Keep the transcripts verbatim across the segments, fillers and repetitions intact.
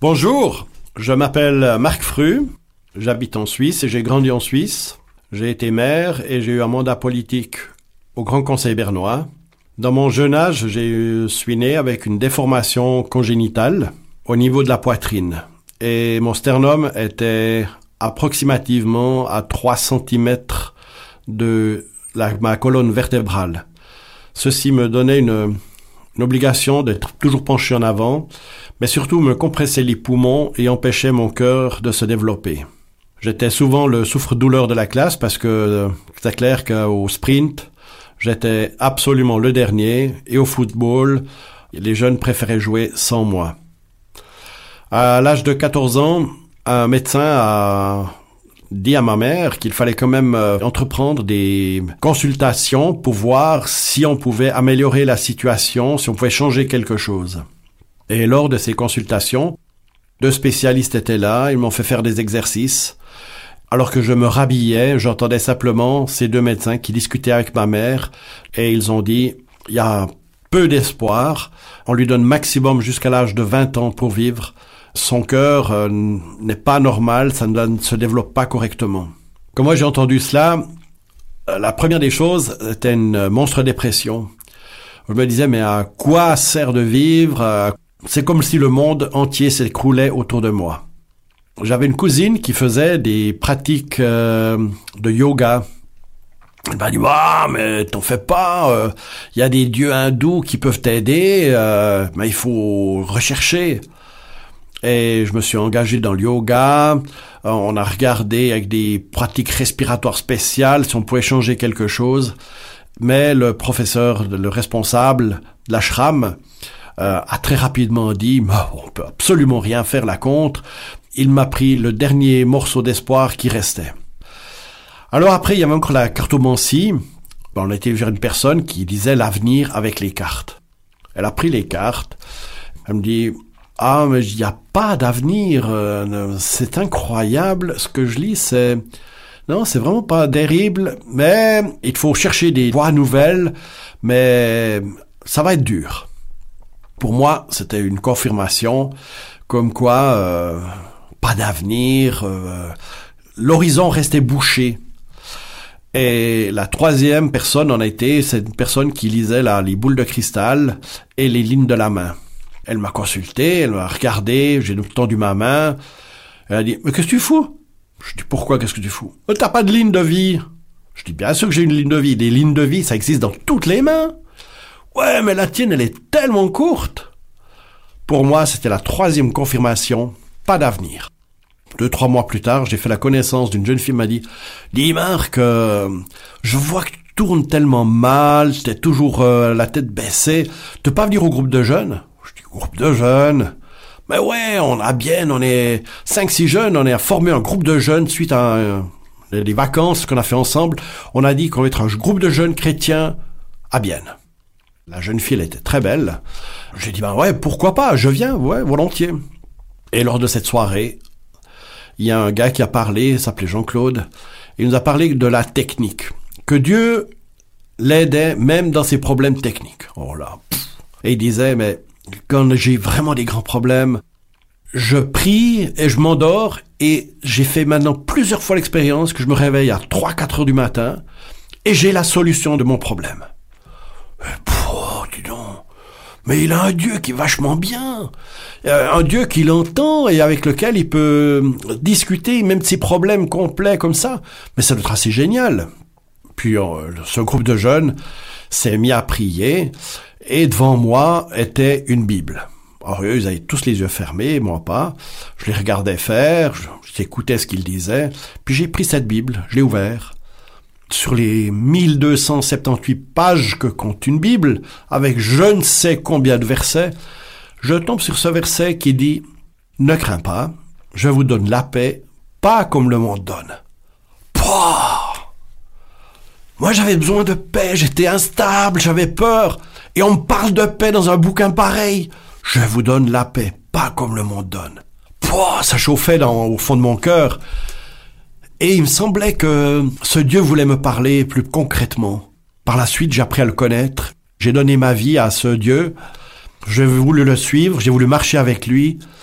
Bonjour, je m'appelle Marc Fru, j'habite en Suisse et j'ai grandi en Suisse. J'ai été maire et j'ai eu un mandat politique au Grand Conseil bernois. Dans mon jeune âge, je suis né avec une déformation congénitale au niveau de la poitrine. Et mon sternum était approximativement à trois centimètres de la, ma colonne vertébrale. Ceci me donnait une, une obligation d'être toujours penché en avant, mais surtout me compressait les poumons et empêchait mon cœur de se développer. J'étais souvent le souffre-douleur de la classe parce que c'est clair qu'au sprint, j'étais absolument le dernier et au football, les jeunes préféraient jouer sans moi. À l'âge de quatorze ans, un médecin a dit à ma mère qu'il fallait quand même entreprendre des consultations pour voir si on pouvait améliorer la situation, si on pouvait changer quelque chose. Et lors de ces consultations, deux spécialistes étaient là, ils m'ont fait faire des exercices. Alors que je me rhabillais, j'entendais simplement ces deux médecins qui discutaient avec ma mère et ils ont dit « il y a peu d'espoir, on lui donne maximum jusqu'à l'âge de vingt ans pour vivre. Son cœur euh, n'est pas normal, ça ne se développe pas correctement. » Quand moi j'ai entendu cela, euh, la première des choses était une monstre dépression. Je me disais « mais à quoi sert de vivre euh, ?» C'est comme si le monde entier s'écroulait autour de moi. J'avais une cousine qui faisait des pratiques euh, de yoga. Elle m'a dit « ah, mais t'en fais pas, il euh, y a des dieux hindous qui peuvent t'aider, euh, mais il faut rechercher. » Et je me suis engagé dans le yoga, on a regardé avec des pratiques respiratoires spéciales si on pouvait changer quelque chose, mais le professeur, le responsable de l'ashram, Euh, a très rapidement dit oh, « on peut absolument rien faire là contre ». Il m'a pris le dernier morceau d'espoir qui restait. Alors après, il y avait encore la cartomancie. On était vers une personne qui disait l'avenir avec les cartes. Elle a pris les cartes. Elle me dit « ah, mais il n'y a pas d'avenir. Euh, c'est incroyable. Ce que je lis, c'est... non, c'est vraiment pas terrible. Mais il faut chercher des voies nouvelles. Mais ça va être dur. » Pour moi, c'était une confirmation comme quoi euh, pas d'avenir, euh, l'horizon restait bouché. Et la troisième personne en a été, c'est une personne qui lisait là, les boules de cristal et les lignes de la main. Elle m'a consulté, elle m'a regardé, j'ai tendu ma main. Elle a dit « mais qu'est-ce que tu fous ?» Je dis « pourquoi qu'est-ce que tu fous ?»« T'as pas de ligne de vie ?» Je dis « bien sûr que j'ai une ligne de vie. Des lignes de vie, ça existe dans toutes les mains. » Ouais, mais la tienne, elle est tellement courte. Pour moi, c'était la troisième confirmation, pas d'avenir. Deux, trois mois plus tard, j'ai fait la connaissance d'une jeune fille qui m'a dit « Dis Marc, euh, je vois que tu tournes tellement mal, t'es toujours euh, la tête baissée, tu peux pas venir au groupe de jeunes ?» Je dis « groupe de jeunes ?» Mais ouais, on a bien, on est cinq, six jeunes, on est formé un groupe de jeunes suite à euh, les vacances qu'on a fait ensemble. On a dit qu'on va être un groupe de jeunes chrétiens à Bienne. La jeune fille, elle était très belle. J'ai dit, ben ouais, pourquoi pas, je viens, ouais, volontiers. Et lors de cette soirée, il y a un gars qui a parlé, il s'appelait Jean-Claude, il nous a parlé de la technique, que Dieu l'aidait même dans ses problèmes techniques. Oh là, pff. Et il disait, mais quand j'ai vraiment des grands problèmes, je prie et je m'endors, et j'ai fait maintenant plusieurs fois l'expérience que je me réveille à trois quatre heures du matin, et j'ai la solution de mon problème. Oh, dis donc. Mais il a un Dieu qui est vachement bien. Euh, un Dieu qui l'entend et avec lequel il peut discuter même de ses problèmes complets comme ça. Mais ça doit être assez génial. Puis euh, ce groupe de jeunes s'est mis à prier et devant moi était une Bible. Alors eux, ils avaient tous les yeux fermés, moi pas. Je les regardais faire, j'écoutais ce qu'ils disaient. Puis j'ai pris cette Bible, je l'ai ouverte. Sur les mille deux cent soixante-dix-huit pages que compte une Bible, avec je ne sais combien de versets, je tombe sur ce verset qui dit « Ne crains pas, je vous donne la paix, pas comme le monde donne. » Pouah! Moi j'avais besoin de paix, j'étais instable, j'avais peur, et on me parle de paix dans un bouquin pareil. Je vous donne la paix, pas comme le monde donne. Pouah, ça chauffait dans, au fond de mon cœur. Et il me semblait que ce Dieu voulait me parler plus concrètement. Par la suite, j'ai appris à le connaître. J'ai donné ma vie à ce Dieu. J'ai voulu le suivre, j'ai voulu marcher avec lui.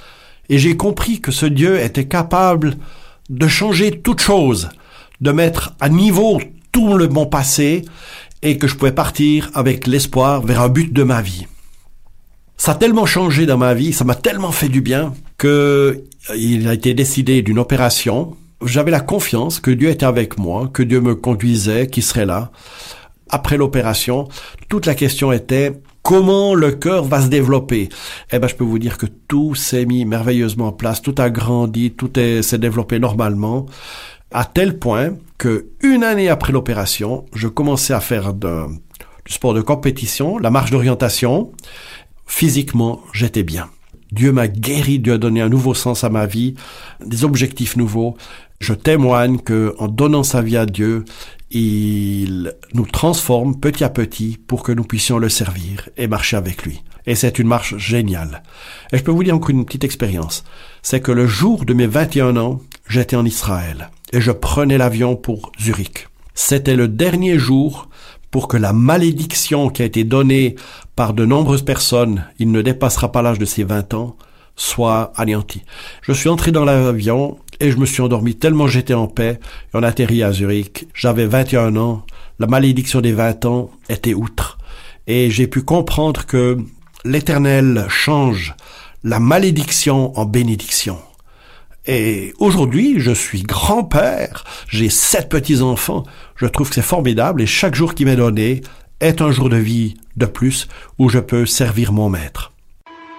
Et j'ai compris que ce Dieu était capable de changer toute chose, de mettre à niveau tout le mon passé et que je pouvais partir avec l'espoir vers un but de ma vie. Ça a tellement changé dans ma vie, ça m'a tellement fait du bien que il a été décidé d'une opération. J'avais la confiance que Dieu était avec moi, que Dieu me conduisait, qu'il serait là. Après l'opération, toute la question était comment le cœur va se développer. Eh ben, je peux vous dire que tout s'est mis merveilleusement en place, tout a grandi, tout est, s'est développé normalement, à tel point que une année après l'opération, je commençais à faire de, du sport de compétition, la marche d'orientation. Physiquement, j'étais bien. Dieu m'a guéri, Dieu a donné un nouveau sens à ma vie, des objectifs nouveaux. Je témoigne que, en donnant sa vie à Dieu, il nous transforme petit à petit pour que nous puissions le servir et marcher avec lui. Et c'est une marche géniale. Et je peux vous dire encore une petite expérience. C'est que le jour de mes vingt et un ans, j'étais en Israël et je prenais l'avion pour Zurich. C'était le dernier jour pour que la malédiction qui a été donnée par de nombreuses personnes, il ne dépassera pas l'âge de ses vingt ans, soit anéantie. Je suis entré dans l'avion et je me suis endormi tellement j'étais en paix et on atterrit à Zurich. J'avais vingt et un ans, la malédiction des vingt ans était outre et j'ai pu comprendre que l'Éternel change la malédiction en bénédiction. Et aujourd'hui, je suis grand-père, j'ai sept petits-enfants. Je trouve que c'est formidable et chaque jour qui m'est donné est un jour de vie de plus où je peux servir mon maître.